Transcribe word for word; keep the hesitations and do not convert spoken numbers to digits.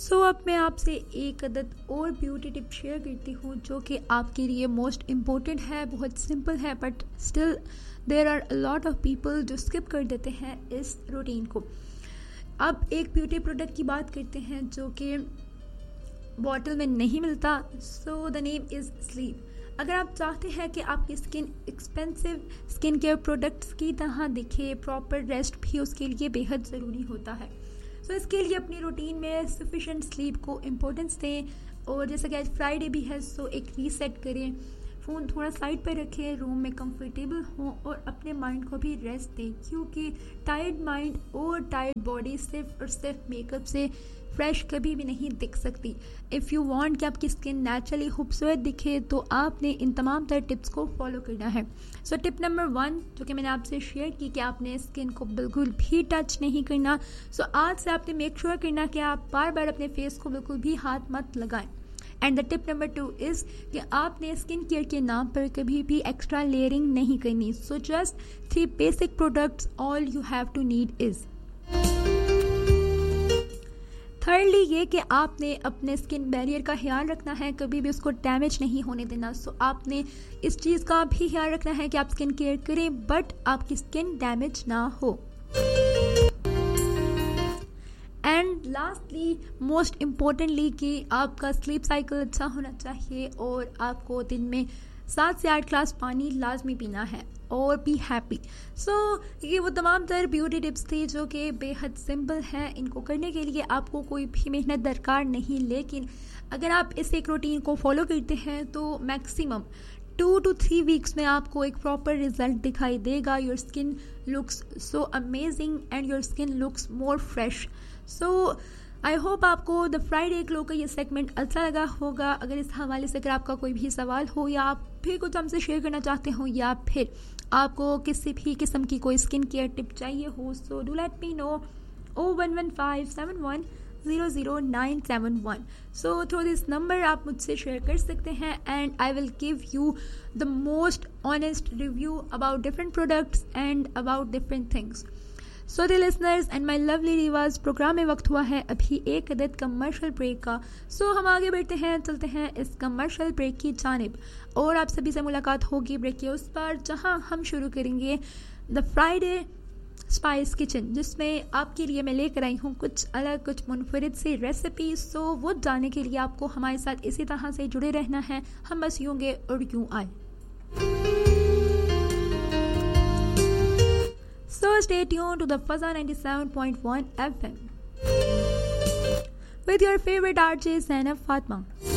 सो so, अब मैं आपसे एक अदद और ब्यूटी टिप शेयर करती हूँ जो कि आपके लिए मोस्ट इम्पोर्टेंट है। बहुत सिंपल है but still there are a lot of people जो स्किप कर देते हैं इस रूटीन को। अब एक ब्यूटी प्रोडक्ट की बात करते हैं जो कि बॉटल में नहीं मिलता। So the name is sleep. अगर आप चाहते हैं कि आपकी skin expensive skin care products की तरह दिखे, प्रॉपर रेस्ट भी उसके लिए बेहद ज़रूरी होता है। सो so, इसके लिए अपनी रूटीन में सफिशेंट स्लीप को इम्पोर्टेंस दें। और जैसा कि आज फ्राइडे भी है, सो so एक रीसेट करें, फ़ोन थोड़ा साइड पर रखें, रूम में कंफर्टेबल हों और अपने माइंड को भी रेस्ट दें, क्योंकि टायर्ड माइंड और टायर्ड बॉडी सिर्फ और सिर्फ मेकअप से फ्रेश कभी भी नहीं दिख सकती। इफ़ यू वांट कि आपकी स्किन नेचुरली खूबसूरत दिखे तो आपने इन तमाम तरह टिप्स को फॉलो करना है। सो टिप नंबर वन जो कि मैंने आपसे शेयर की कि आपने स्किन को बिल्कुल भी टच नहीं करना। सो so, आज से आपने मेक श्योर करना कि आप बार बार अपने फेस को बिल्कुल भी हाथ मत लगाएं। And the tip number two is कि आपने स्किन केयर के नाम पर कभी भी एक्स्ट्रा लेयरिंग नहीं करनी। So just three basic products all you have to need is. Thirdly ये कि आपने अपने स्किन बैरियर का ख्याल रखना है, कभी भी उसको डैमेज नहीं होने देना। सो so, आपने इस चीज़ का भी ख्याल रखना है कि आप स्किन केयर करें बट आपकी स्किन डैमेज ना हो। एंड लास्टली मोस्ट इम्पॉर्टेंटली कि आपका स्लीप साइकिल अच्छा होना चाहिए और आपको दिन में सात से आठ ग्लास पानी लाजमी पीना है और बी हैप्पी। सो ये वो तमाम तर ब्यूटी टिप्स थी जो कि बेहद सिंपल हैं। इनको करने के लिए आपको कोई भी मेहनत दरकार नहीं, लेकिन अगर आप इस एक रूटीन को फॉलो करते हैं तो maximum to to three weeks में आपको एक प्रॉपर रिजल्ट दिखाई देगा। Your skin looks so amazing and your skin looks more fresh. So I hope आपको द फ्राइडे ग्लो का ये सेगमेंट अच्छा लगा होगा। अगर इस हवाले से अगर आपका कोई भी सवाल हो या आप फिर कुछ हमसे शेयर करना चाहते हो या फिर आपको किसी भी किस्म की कोई स्किन केयर टिप चाहिए हो, so do let me know O one one five seven one zero zero nine seven one. So through this number आप मुझसे शेयर कर सकते हैं and I will give you the most honest review about different products and about different things. So the listeners and my lovely रिवाज, programme में वक्त हुआ है अभी एक अदद कमर्शियल ब्रेक का। सो so, हम आगे बढ़ते हैं, चलते हैं इस कमर्शियल ब्रेक की जानिब और आप सभी से मुलाकात होगी ब्रेक के उस पार, जहां हम शुरू करेंगे द फ्राइडे स्पाइस किचन, जिसमें आपके लिए मैं लेकर आई हूँ कुछ अलग कुछ मुनफरिद सी रेसिपी। सो so, वो जानने के लिए आपको हमारे साथ इसी तरह से जुड़े रहना है। हम बस यूं गए और यूं आए। So stay tuned to the Fazza ninety-seven point one F M with your favorite R J Zainab Fatma.